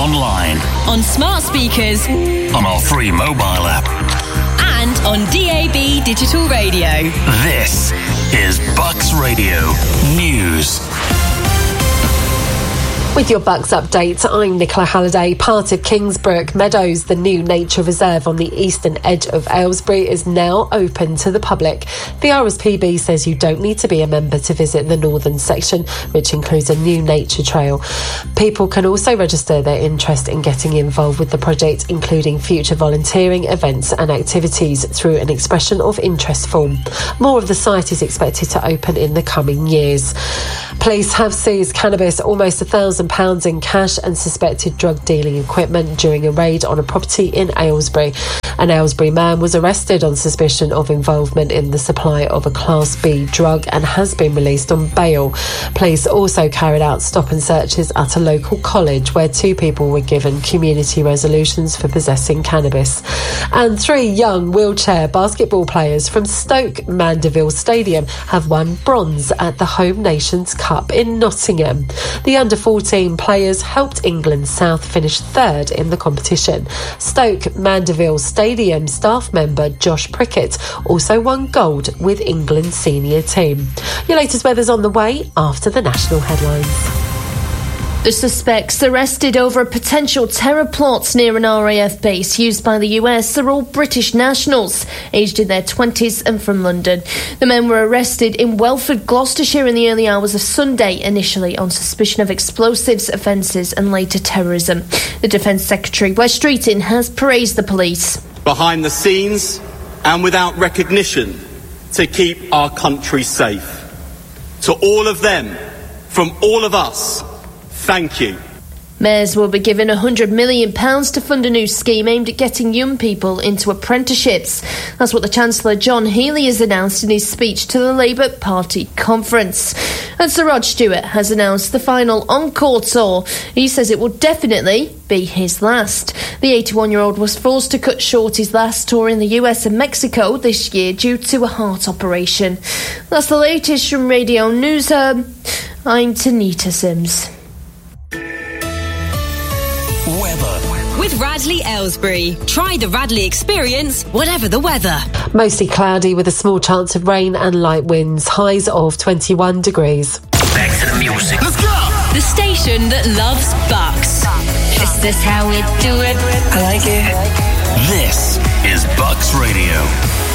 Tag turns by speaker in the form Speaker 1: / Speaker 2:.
Speaker 1: online,
Speaker 2: on smart speakers,
Speaker 1: on our free mobile app,
Speaker 2: and on DAB digital radio.
Speaker 1: This is Bucks Radio News.
Speaker 3: With your Bucks update, I'm Nicola Halliday. Part of Kingsbrook Meadows, the new nature reserve on the eastern edge of Aylesbury, is now open to the public. The RSPB says you don't need to be a member to visit the northern section, which includes a new nature trail. People can also register their interest in getting involved with the project, including future volunteering, events and activities, through an expression of interest form. More of the site is expected to open in the coming years. Police have seized cannabis, almost £1,000 in cash and suspected drug dealing equipment during a raid on a property in Aylesbury. An Aylesbury man was arrested on suspicion of involvement in the supply of a Class B drug and has been released on bail. Police also carried out stop and searches at a local college where 2 people were given community resolutions for possessing cannabis. And 3 young wheelchair basketball players from Stoke Mandeville Stadium have won bronze at the Home Nations Cup in Nottingham. The under-14 players helped England South finish 3rd in the competition. Stoke Mandeville Stadium staff member Josh Prickett also won gold with England's senior team. Your latest weather's on the way after the national headlines.
Speaker 4: The suspects arrested over a potential terror plot near an RAF base used by the US are all British nationals, aged in their 20s and from London. The men were arrested in Welford, Gloucestershire in the early hours of Sunday, initially on suspicion of explosives offences and later terrorism. The Defence Secretary, Wes Streeting, has praised the police.
Speaker 5: Behind the scenes and without recognition to keep our country safe. To all of them, from all of us, thank you.
Speaker 4: Mayors will be given £100 million to fund a new scheme aimed at getting young people into apprenticeships. That's what the Chancellor John Healey has announced in his speech to the Labour Party conference. And Sir Rod Stewart has announced the final Encore tour. He says it will definitely be his last. The 81-year-old was forced to cut short his last tour in the US and Mexico this year due to a heart operation. That's the latest from Radio News Hub. I'm Tanita Sims.
Speaker 1: Weather.
Speaker 2: With Radley Aylesbury. Try the Radley experience, whatever the weather.
Speaker 3: Mostly cloudy with a small chance of rain and light winds. Highs of 21 degrees.
Speaker 1: Back to the music.
Speaker 6: Let's go!
Speaker 2: The station that loves Bucks.
Speaker 7: Is this how we do it?
Speaker 6: I like it.
Speaker 1: This is Bucks Radio.